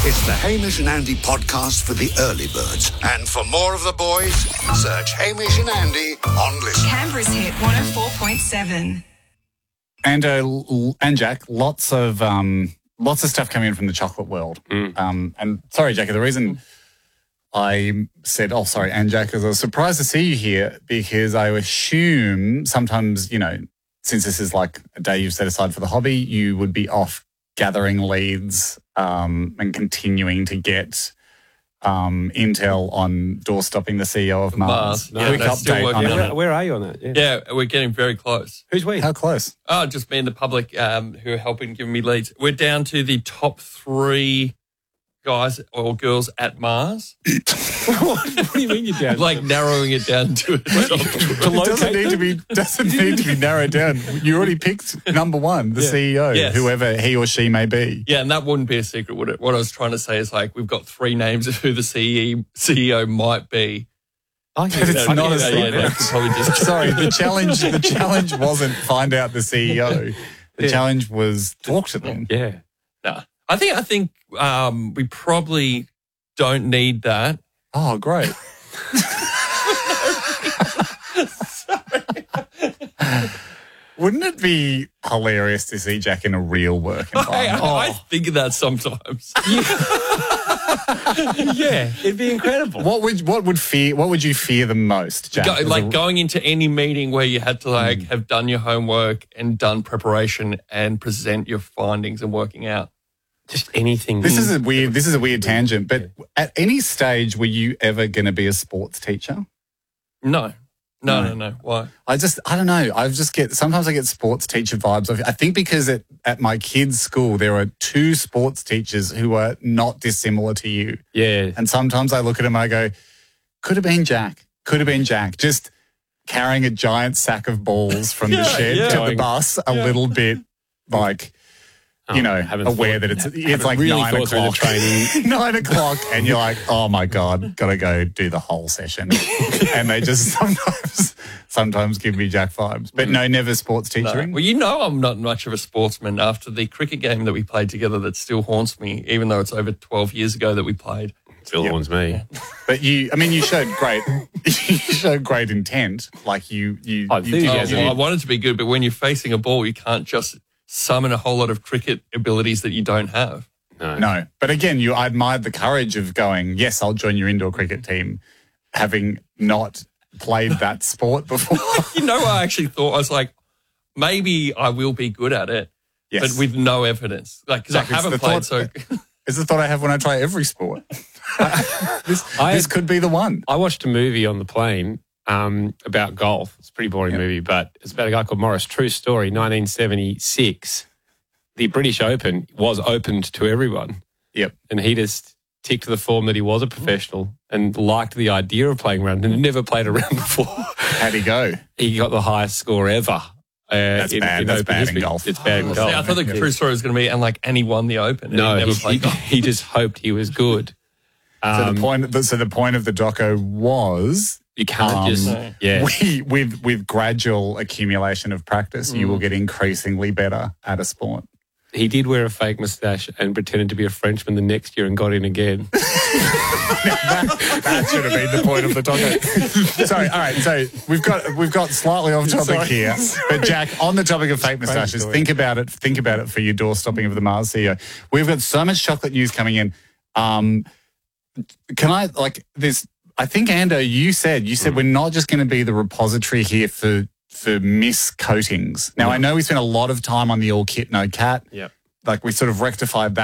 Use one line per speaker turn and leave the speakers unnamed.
It's the Hamish and Andy podcast for the early birds. And for more of the boys, search Hamish and Andy on Listen.
Canberra's hit 104.7.
And Jack, lots of stuff coming in from the chocolate world. And sorry, Jackie, the reason I said, oh, sorry, and Jack, is I was surprised to see you here because I assume sometimes, you know, since this is like a day you've set aside for the hobby, you would be off gathering leads and continuing to get intel on doorstopping the CEO of Mars.
No,
Quick
they're still
update
working
on
on
it.
it.
Where are you on that?
Yeah, we're getting very close.
Who's we?
How close?
Oh, just me and the public who are helping give me leads. We're down to the top 3 guys or girls at Mars.
What do you mean you're down?
Like narrowing it down to a top 3.
It doesn't need to be narrowed down. You already picked number one, the CEO,
Yes.
whoever he or she may be.
Yeah, and that wouldn't be a secret, would it? What I was trying to say is like we've got 3 names of who the CEO might be.
But it's not a secret.
Yeah, probably just
Sorry, the challenge wasn't find out the CEO. The challenge was talk to them.
Yeah.
Nah. I think we probably don't need that.
Oh, great. Wouldn't it be hilarious to see Jack in a real work environment?
I think of that sometimes.
Yeah, it'd be incredible.
What would you fear the most, Jack?
Going into any meeting where you had to have done your homework and done preparation and present your findings and working out.
Just anything.
This is a weird tangent, but at any stage were you ever going to be a sports teacher?
No. Why?
I don't know. Sometimes I get sports teacher vibes. I think because at my kids' school, there are 2 sports teachers who are not dissimilar to you.
Yeah.
And sometimes I look at them and I go, could have been Jack. Just carrying a giant sack of balls from the shed to the bus a little bit like, aware that it's like
really
9
thought through the
o'clock.
training.
9 o'clock and you're like, oh my God, got to go do the whole session. And they just sometimes give me Jack vibes. But no, never sports teaching.
No. Well, I'm not much of a sportsman after the cricket game that we played together that still haunts me, even though it's over 12 years ago that we played.
Still haunts me.
But you showed great intent. Like you
I wanted to be good, but when you're facing a ball, you can't just summon a whole lot of cricket abilities that you don't have.
No. But again, I admired the courage of going, yes, I'll join your indoor cricket team, having not played that sport before.
I actually thought, I was like, maybe I will be good at it, but with no evidence. Because I haven't played,
It's the thought I have when I try every sport. This could be the one.
I watched a movie on the plane about golf. It's a pretty boring movie, but it's about a guy called Morris. True story, 1976. The British Open was opened to everyone.
Yep.
And he just ticked the form that he was a professional and liked the idea of playing around and had never played around before.
How'd he go?
He got the highest score ever.
That's bad. That's bad in golf.
It's bad in golf.
I thought the true story was going to be, and he won the Open. And he never played golf.
He just hoped he was good.
So the point of the doco was
you can't
with gradual accumulation of practice, you will get increasingly better at a sport.
He did wear a fake moustache and pretended to be a Frenchman the next year and got in again.
that should have been the point of the doco. Sorry, all right. So we've got slightly off topic here, but Jack, on the topic of fake moustaches, think about it for your door stopping of the Mars CEO. We've got so much chocolate news coming in. Can I this? I think Ando, you said we're not just going to be the repository here for miscoatings. Now I know we spent a lot of time on the all kit no cat.
Yeah.
Like we sort of rectified that.